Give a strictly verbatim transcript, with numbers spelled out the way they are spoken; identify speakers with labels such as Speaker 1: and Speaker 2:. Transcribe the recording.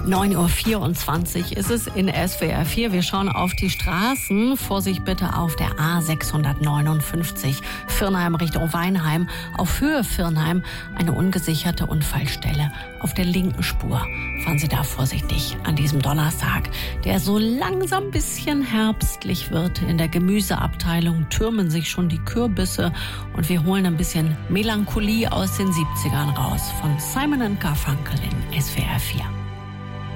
Speaker 1: neun Uhr vierundzwanzig ist es in S W R vier. Wir schauen auf die Straßen. Vorsicht bitte auf der A sechshundertneunundfünfzig, Virnheim Richtung Weinheim. Auf Höhe Virnheim eine ungesicherte Unfallstelle. Auf der linken Spur fahren Sie da vorsichtig an diesem Donnerstag, der so langsam ein bisschen herbstlich wird. In der Gemüseabteilung türmen sich schon die Kürbisse und wir holen ein bisschen Melancholie aus den siebzigern raus. Von Simon and Garfunkel in S W R vier.